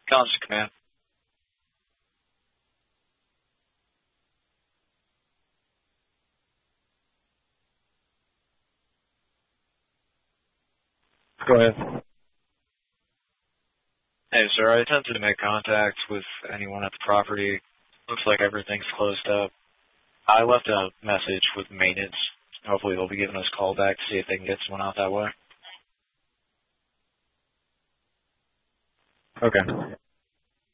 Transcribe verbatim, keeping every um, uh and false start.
Constant command. Go ahead. Hey, sir, I attempted to make contact with anyone at the property. Looks like everything's closed up. I left a message with maintenance. Hopefully they'll be giving us a call back to see if they can get someone out that way. Okay.